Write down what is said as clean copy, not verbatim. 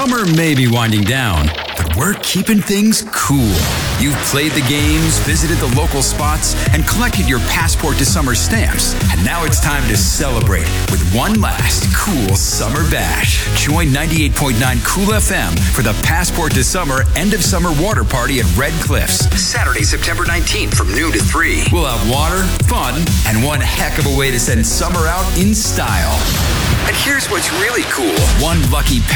Summer may be winding down, but we're keeping things cool. You've played the games, visited the local spots, and collected your Passport to Summer stamps. And now it's time to celebrate with one last cool summer bash. Join 98.9 Cool FM for the Passport to Summer End of Summer Water Party at Red Cliffs. Saturday, September 19th from noon to 3. We'll have water, fun, and one heck of a way to send summer out in style. And here's what's really cool. One lucky